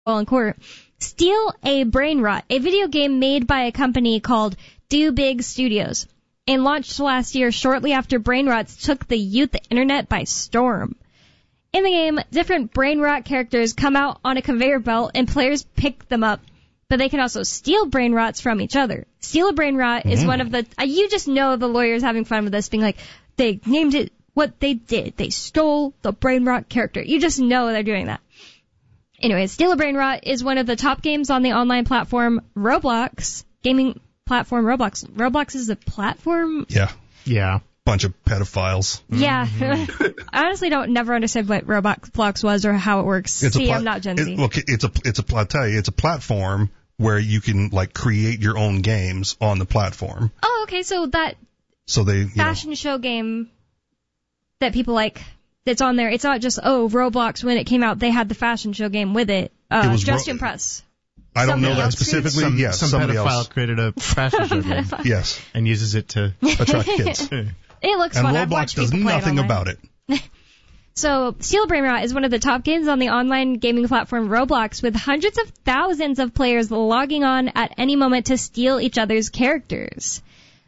in court, steal a Brainrot, a video game made by a company called Do Big Studios, and launched last year shortly after Brainrots took the youth internet by storm. In the game, different Brainrot characters come out on a conveyor belt and players pick them up, but they can also steal Brainrots from each other. Steal a Brainrot is one of the, you just know the lawyers having fun with this, being like, they named it what they did. They stole the Brainrot character. You just know they're doing that. Anyway, Steal a Brainrot is one of the top games on the online platform Roblox, gaming platform Roblox. Roblox is a platform? Yeah. Bunch of pedophiles. Yeah. I honestly never understood what Roblox was or how it works. I'm not Gen Z. I'll tell you, it's a platform where you can, like, create your own games on the platform. Oh, okay, so they fashion show game that people like, that's on there, it's not just, Roblox, when it came out, they had the fashion show game with it. Just to Impress. I don't know that specifically. Some somebody pedophile else created a fashion show game. Yes. And uses it to attract kids. It looks fun. And Roblox does nothing about it. So, Steal a Brainrot is one of the top games on the online gaming platform Roblox, with hundreds of thousands of players logging on at any moment to steal each other's characters.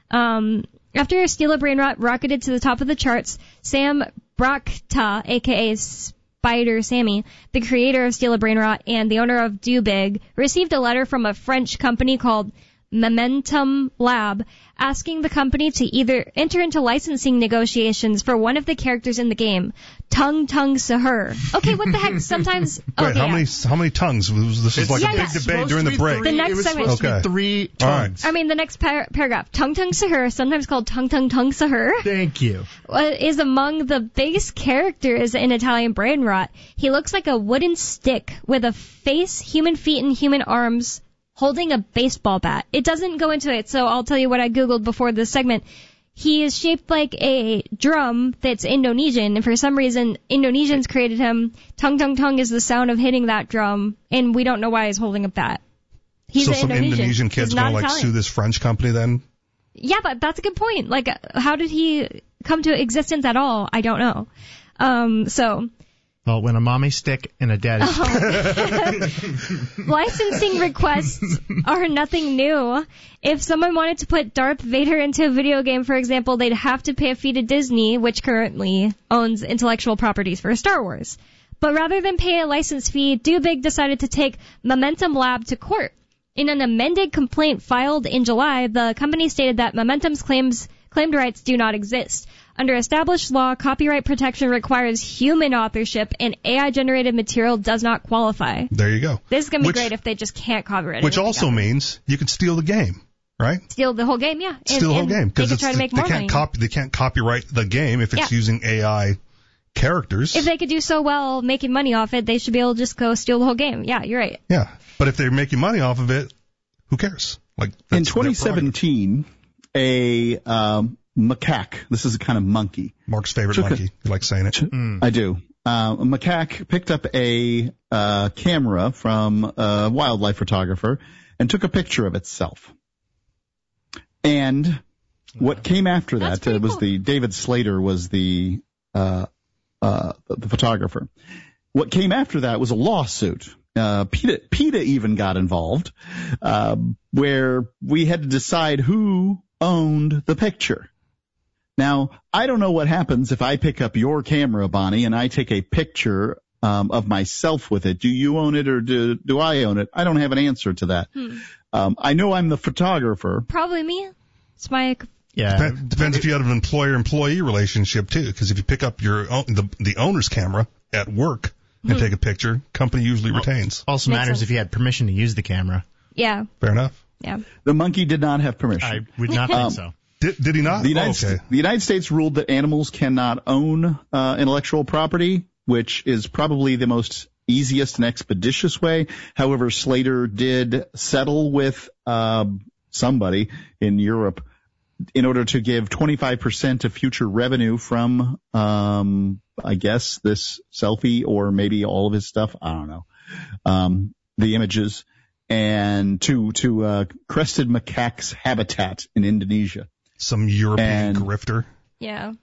After Steal a Brainrot rocketed to the top of the charts, Sam Brockta, aka Spider Sammy, the creator of Steal a Brainrot and the owner of Do Big, received a letter from a French company called Momentum Lab, asking the company to either enter into licensing negotiations for one of the characters in the game, Tung Tung Sahur. Okay, what the heck? Sometimes. Wait, how many tongues? This is like a big debate during the break. The next segment. Supposed to be 3 tongues. All right. I mean, the next paragraph. Tung Tung Sahur, sometimes called Tung Tung Tung Sahur. Thank you. Is among the base characters in Italian Brainrot. He looks like a wooden stick with a face, human feet, and human arms, holding a baseball bat. It doesn't go into it, so I'll tell you what I Googled before this segment. He is shaped like a drum that's Indonesian, and for some reason, Indonesians created him. Tung Tung Tung is the sound of hitting that drum, and we don't know why he's holding a bat. He's so some Indonesian kid's going to, like, sue this French company then? Yeah, but that's a good point. Like, how did he come to existence at all? I don't know. Well, when a mommy stick and a daddy stick. Licensing requests are nothing new. If someone wanted to put Darth Vader into a video game, for example, they'd have to pay a fee to Disney, which currently owns intellectual properties for Star Wars. But rather than pay a license fee, Do Big decided to take Momentum Lab to court. In an amended complaint filed in July, the company stated that Momentum's claimed rights do not exist. Under established law, copyright protection requires human authorship, and AI-generated material does not qualify. There you go. This is going to be great if they just can't copyright it. Which also means you can steal the game, right? Steal the whole game, yeah. Steal the whole game. Because they can try to make more money. They can't copyright the game if it's using AI characters. If they could do so well making money off it, they should be able to just go steal the whole game. Yeah, you're right. Yeah, but if they're making money off of it, who cares? Like, in 2017, a macaque, this is a kind of monkey. Mark's favorite monkey. You like saying it? I do. A macaque picked up a camera from a wildlife photographer and took a picture of itself. And what came after that was cool. David Slater was the photographer. What came after that was a lawsuit. PETA even got involved, where we had to decide who owned the picture. Now, I don't know what happens if I pick up your camera, Bonnie, and I take a picture of myself with it. Do you own it or do I own it? I don't have an answer to that. I know I'm the photographer. Probably me. It's my... Yeah. Depends if you have an employer-employee relationship, too, because if you pick up your own, the owner's camera at work and take a picture, company usually retains. Also matters if you had permission to use the camera. Yeah. Fair enough. Yeah. The monkey did not have permission. I would not think so. Did he not? The United States ruled that animals cannot own intellectual property, which is probably the most easiest and expeditious way. However, Slater did settle with somebody in Europe in order to give 25% of future revenue from, I guess, this selfie or maybe all of his stuff. I don't know. The images and to crested macaques habitat in Indonesia. Some European grifter. Yeah.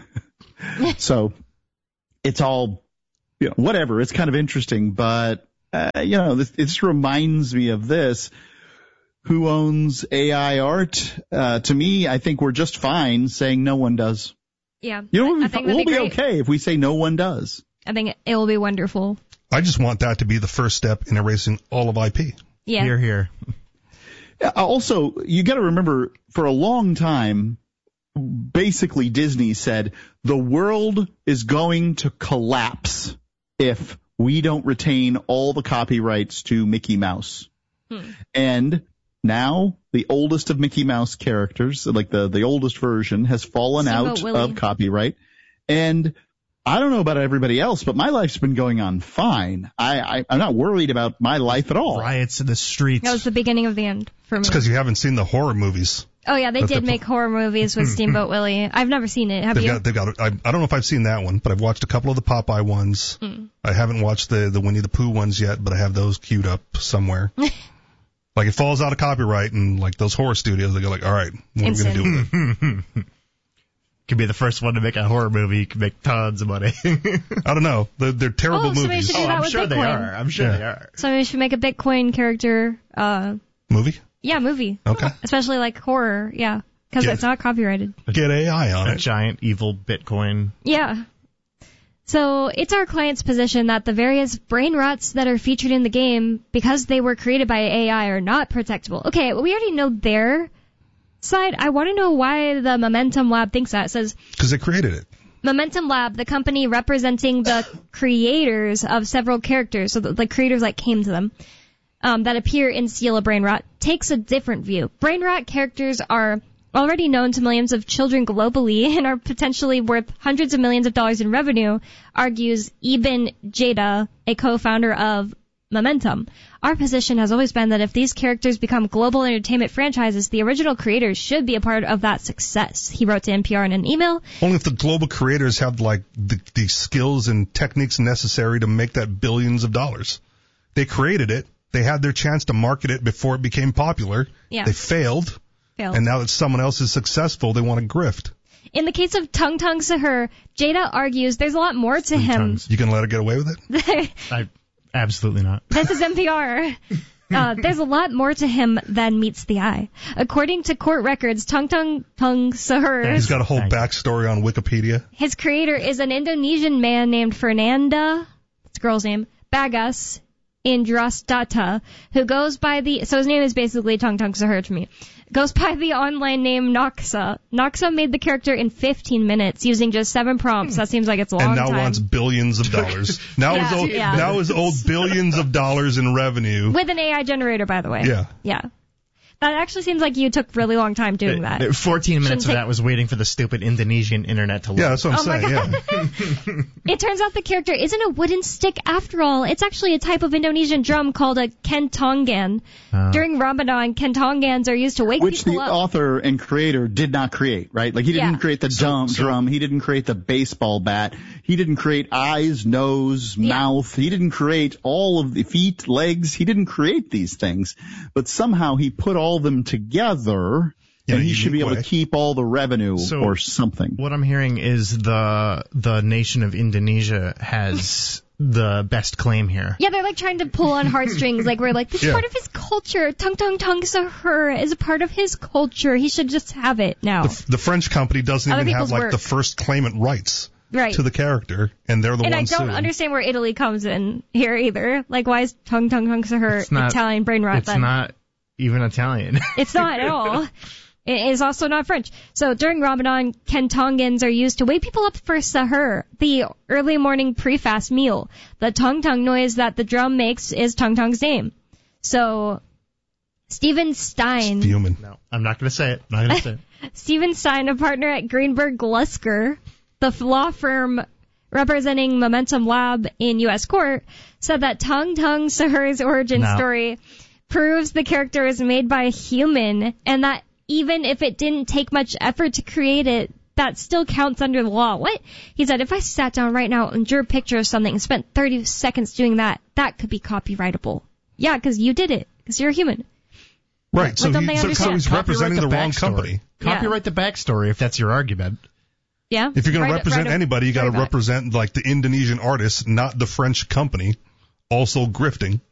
So it's all, whatever. It's kind of interesting, but this reminds me of this. Who owns AI art? To me, I think we're just fine saying no one does. Yeah. We'll be okay if we say no one does. I think it will be wonderful. I just want that to be the first step in erasing all of IP. Yeah. Hear, hear. Also, you got to remember, for a long time, basically Disney said the world is going to collapse if we don't retain all the copyrights to Mickey Mouse. And now the oldest of Mickey Mouse characters, like the oldest version, has fallen out of copyright. And I don't know about everybody else, but my life's been going on fine. I'm not worried about my life at all. Riots in the streets. That was the beginning of the end for me. It's because you haven't seen the horror movies. Oh, yeah, they did make horror movies with Steamboat Willie. I've never seen it. Have you? I don't know if I've seen that one, but I've watched a couple of the Popeye ones. I haven't watched the Winnie the Pooh ones yet, but I have those queued up somewhere. Like, it falls out of copyright, and like those horror studios, they go like, all right, what are we going to do with it? Could be the first one to make a horror movie. You could make tons of money. I don't know. They're terrible movies. Should do that I'm with sure Bitcoin. they are. I'm sure they are. So we should make a Bitcoin character. Movie? Yeah, movie. Okay. Especially like horror. Yeah, because it's not copyrighted. Get AI on A it. giant evil Bitcoin. Yeah. So it's our client's position that the various brain rots that are featured in the game, because they were created by AI, are not protectable. Okay, we already know their side. I want to know why the Momentum Lab thinks that. It says, Because they created it. Momentum Lab, the company representing the creators of several characters, so the creators like came to them, that appear in Steal a Brain Rot, takes a different view. Brain rot characters are already known to millions of children globally and are potentially worth hundreds of millions of dollars in revenue, argues Eben Jada, a co-founder of Momentum. Our position has always been that if these characters become global entertainment franchises, the original creators should be a part of that success, he wrote to NPR in an email. Only if the global creators have like the skills and techniques necessary to make that billions of dollars. They created it. They had their chance to market it before it became popular. Yeah. They failed. And now that someone else is successful, they want to grift. In the case of Tung Tung Sahur, Jada argues there's a lot more to him. You can let her get away with it? Absolutely not. This is NPR. There's a lot more to him than meets the eye. According to court records, Tung Sahur, He's got a whole backstory on Wikipedia. His creator is an Indonesian man named Fernanda, that's a girl's name, Bagas Indrastata, who goes by so his name is basically Tung Sahur to me. Goes by the online name Noxa. Noxa made the character in 15 minutes using just 7 prompts. That seems like it's a long time. And now wants billions of dollars. Now is owed billions of dollars in revenue. With an AI generator, by the way. Yeah. Yeah. That actually seems like you took really long time doing that. 14 minutes of that was waiting for the stupid Indonesian internet to load. Yeah, that's what I'm saying, yeah. It turns out the character isn't a wooden stick after all. It's actually a type of Indonesian drum called a kentongan. During Ramadan, kentongans are used to wake people up. Which the author and creator did not create, right? Like, he didn't create the drum. He didn't create the baseball bat. He didn't create eyes, nose, mouth. He didn't create all of the feet, legs. He didn't create these things. But somehow he put all of them together, and he should be able to keep all the revenue or something. What I'm hearing is the nation of Indonesia has the best claim here. Yeah, they're like trying to pull on heartstrings. Like, we're like, this is part of his culture. Tung Sahur is a part of his culture. He should just have it now. The French company doesn't even have like the first claimant rights to the character, and they're the ones And I don't understand where Italy comes in here either. Like, why is Tung Sahur Italian brain rot then? It's not even Italian. It's not at all. It is also not French. So during Ramadan, kentongans are used to wake people up for sahur, the early morning pre-fast meal. The tung noise that the drum makes is Tung's name. So Steven Stein. No, I'm not going to say it. Steven Stein, a partner at Greenberg Glusker, the law firm representing Momentum Lab in U.S. court, said that Tung Sahur's origin story proves the character is made by a human, and that even if it didn't take much effort to create it, that still counts under the law. What? He said, if I sat down right now and drew a picture of something and spent 30 seconds doing that, that could be copyrightable. Yeah, because you did it, because you're a human. Right, so he's representing the wrong company. Copyright the backstory if that's your argument. Yeah. If you're going to represent anybody, you got to represent like the Indonesian artist, not the French company, also grifting.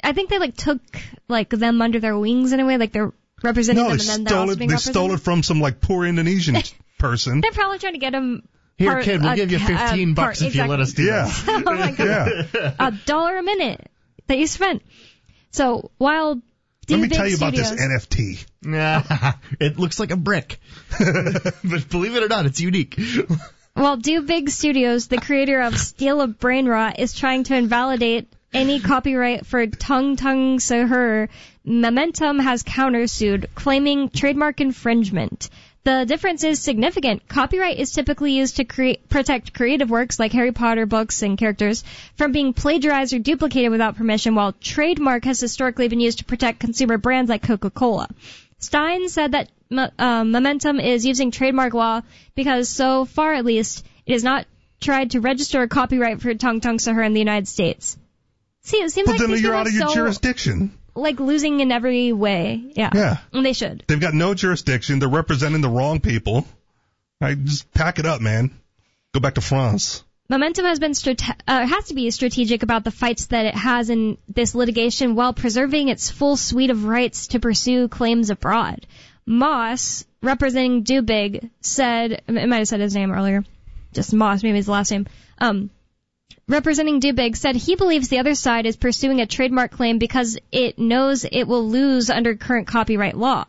I think they took them under their wings in a way, they're representing them, and then they're also being represented. They stole it from some poor Indonesian person. They're probably trying to get them. Here, kid, we'll give you $15 if you let us do that. Oh my God. $1 a minute that you spent. So while let me tell you about this NFT. It looks like a brick, but believe it or not, it's unique. While Do Big Studios, the creator of Steal a Brain Rot, is trying to invalidate any copyright for Tung Tung Sahur, Momentum has countersued, claiming trademark infringement. The difference is significant. Copyright is typically used to protect creative works like Harry Potter books and characters from being plagiarized or duplicated without permission, while trademark has historically been used to protect consumer brands like Coca-Cola. Stein said that Momentum is using trademark law because, so far at least, it has not tried to register a copyright for Tung Tung Sahur in the United States. See, it seems but like then these you're are out of your jurisdiction. Losing in every way. Yeah. And they should. They've got no jurisdiction. They're representing the wrong people. Just pack it up, man. Go back to France. Momentum has to be strategic about the fights that it has in this litigation while preserving its full suite of rights to pursue claims abroad. Moss, representing Do Big, said, it might have said his name earlier, just Moss, maybe his last name, representing Do Big, said he believes the other side is pursuing a trademark claim because it knows it will lose under current copyright law.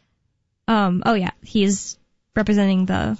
He's representing the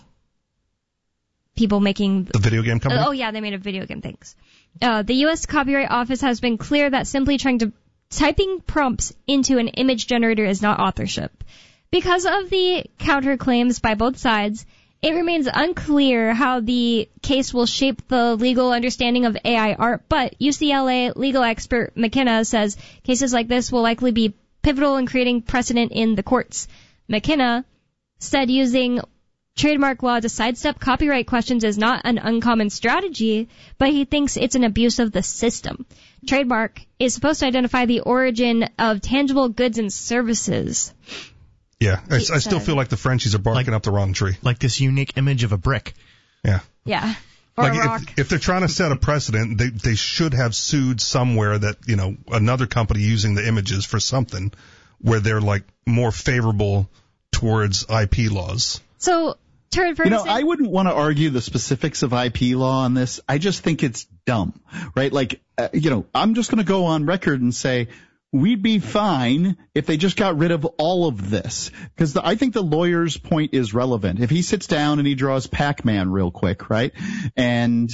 people making the video game company? They made a video game, thanks. The U.S. Copyright Office has been clear that simply typing prompts into an image generator is not authorship. Because of the counterclaims by both sides, it remains unclear how the case will shape the legal understanding of AI art, but UCLA legal expert McKenna says cases like this will likely be pivotal in creating precedent in the courts. McKenna said using trademark law to sidestep copyright questions is not an uncommon strategy, but he thinks it's an abuse of the system. Trademark is supposed to identify the origin of tangible goods and services. Yeah, I still feel like the Frenchies are barking up the wrong tree. Like this unique image of a brick. Yeah. Yeah. Or a rock. If they're trying to set a precedent, they should have sued somewhere that, another company using the images for something where they're more favorable towards IP laws. So, Turd Ferguson. I wouldn't want to argue the specifics of IP law on this. I just think it's dumb, right? I'm just going to go on record and say, we'd be fine if they just got rid of all of this. Because I think the lawyer's point is relevant. If he sits down and he draws Pac-Man real quick, right? And,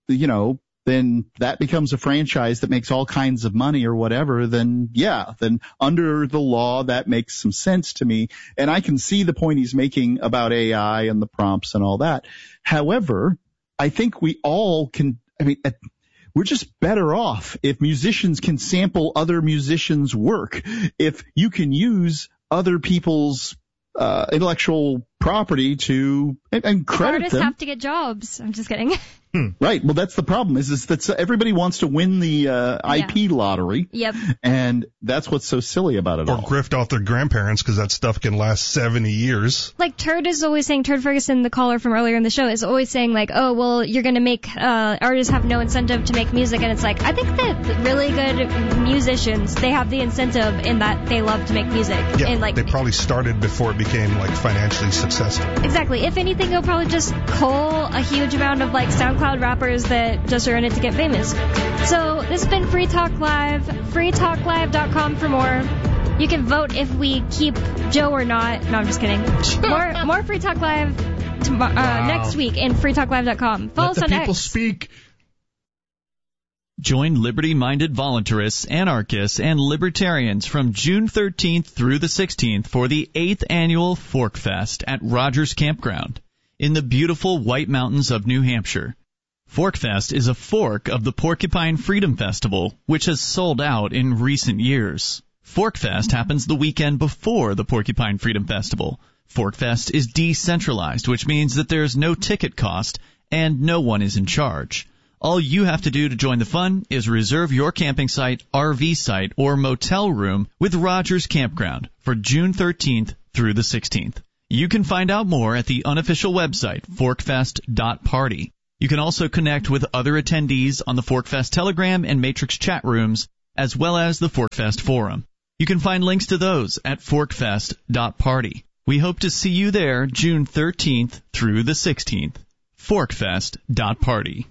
then that becomes a franchise that makes all kinds of money or whatever, then under the law, that makes some sense to me. And I can see the point he's making about AI and the prompts and all that. However, I think we all can, we're just better off if musicians can sample other musicians' work. If you can use other people's intellectual property to and credit artists them. Have to get jobs. I'm just kidding. Right. Well, that's the problem is that everybody wants to win the IP lottery. Yep. And that's what's so silly about it all. Or grift off their grandparents because that stuff can last 70 years. Turd is always saying, Turd Ferguson, the caller from earlier in the show, is always saying you're going to make artists have no incentive to make music. And it's I think that really good musicians, they have the incentive in that they love to make music. Yeah, and they probably started before it became financially successful. Exactly. If anything, they'll probably just cull a huge amount of SoundCloud rappers that just are in it to get famous. So this has been Free Talk Live. freetalklive.com for more. You can vote if we keep Joe or not. No, I'm just kidding. More Free Talk Live next week in freetalklive.com. Follow us on X. Let the people speak. Join liberty-minded voluntarists, anarchists, and libertarians from June 13th through the 16th for the 8th annual Fork Fest at Rogers Campground in the beautiful White Mountains of New Hampshire. Forkfest is a fork of the Porcupine Freedom Festival, which has sold out in recent years. Forkfest happens the weekend before the Porcupine Freedom Festival. Forkfest is decentralized, which means that there's no ticket cost and no one is in charge. All you have to do to join the fun is reserve your camping site, RV site, or motel room with Rogers Campground for June 13th through the 16th. You can find out more at the unofficial website, forkfest.party. You can also connect with other attendees on the Forkfest Telegram and Matrix chat rooms as well as the ForkFest forum. You can find links to those at forkfest.party. We hope to see you there June 13th through the 16th. forkfest.party.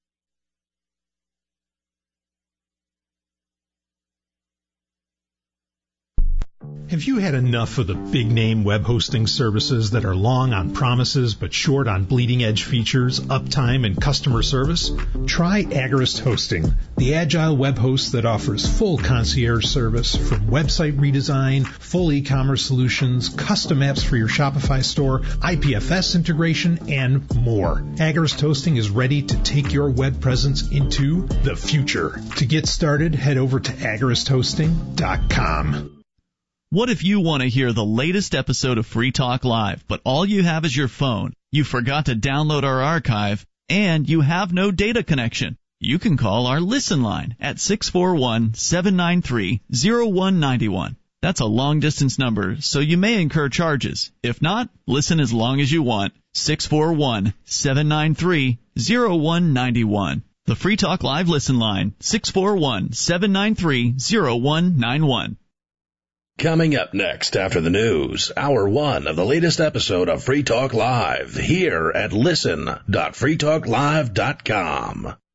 Have you had enough of the big-name web hosting services that are long on promises but short on bleeding-edge features, uptime, and customer service? Try Agorist Hosting, the agile web host that offers full concierge service from website redesign, full e-commerce solutions, custom apps for your Shopify store, IPFS integration, and more. Agorist Hosting is ready to take your web presence into the future. To get started, head over to agoristhosting.com. What if you want to hear the latest episode of Free Talk Live, but all you have is your phone, you forgot to download our archive, and you have no data connection? You can call our Listen line at 641-793-0191. That's a long-distance number, so you may incur charges. If not, listen as long as you want. 641-793-0191. The Free Talk Live Listen line, 641-793-0191. Coming up next after the news, Hour 1 of the latest episode of Free Talk Live, here at listen.freetalklive.com.